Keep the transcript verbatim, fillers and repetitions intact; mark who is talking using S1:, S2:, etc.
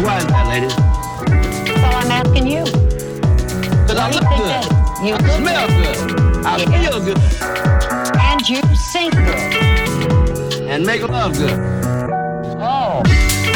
S1: Why is that, ladies?
S2: Well, I'm asking you.
S1: Because I look good.
S2: You
S1: I
S2: look
S1: smell
S2: good.
S1: good. I
S2: Yes.
S1: feel good.
S2: And you sing good.
S1: And make love good.
S2: Oh.